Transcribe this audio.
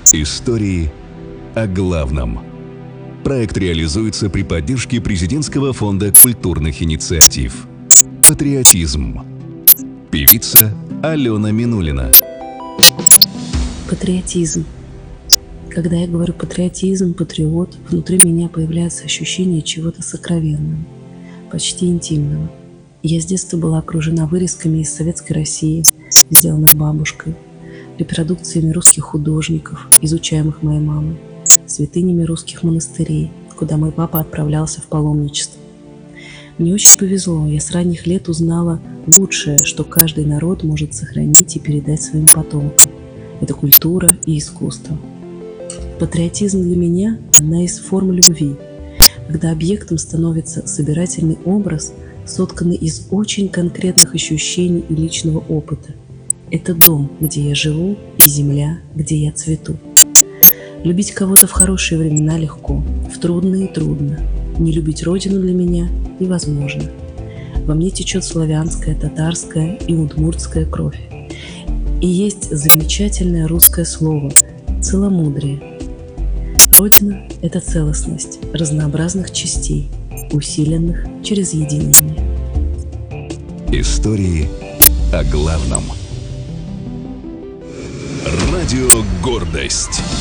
Истории о главном. Проект реализуется при поддержке Президентского фонда культурных инициатив. Патриотизм. Певица Алена Минулина. Патриотизм. Когда я говорю патриотизм, патриот, внутри меня появляется ощущение чего-то сокровенного, почти интимного. Я с детства была окружена вырезками из советской России, сделанных бабушкой, репродукциями русских художников, изучаемых моей мамой, святынями русских монастырей, куда мой папа отправлялся в паломничество. Мне очень повезло, я с ранних лет узнала лучшее, что каждый народ может сохранить и передать своим потомкам. Это культура и искусство. Патриотизм для меня – одна из форм любви, когда объектом становится собирательный образ, сотканный из очень конкретных ощущений и личного опыта. Это дом, где я живу, и земля, где я цвету. Любить кого-то в хорошие времена легко, в трудные трудно. Не любить родину для меня невозможно. Во мне течет славянская, татарская и удмуртская кровь. И есть замечательное русское слово – целомудрие. Родина – это целостность разнообразных частей, усиленных через единение. Истории о главном. Радио «Гордость».